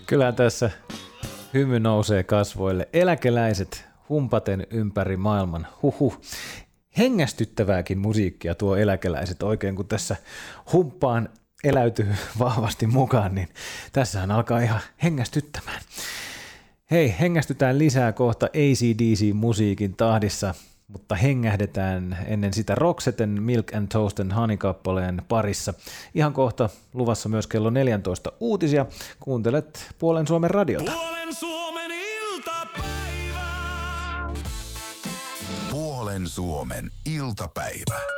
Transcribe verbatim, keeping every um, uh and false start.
Kyllä tässä hymy nousee kasvoille. Eläkeläiset humpaten ympäri maailman. Huhhuh. Hengästyttävääkin musiikkia tuo eläkeläiset oikein, kun tässä humppaan eläytyy vahvasti mukaan, niin tässähän alkaa ihan hengästyttämään. Hei, hengästytään lisää kohta A C D C-musiikin tahdissa, mutta hengähdetään ennen sitä Roxetten Milk and Toast and Honey-kappaleen parissa. Ihan kohta luvassa myös kello neljätoista uutisia. Kuuntelet Puolen Suomen radiota. Puolen Suomen iltapäivä. Puolen Suomen iltapäivä.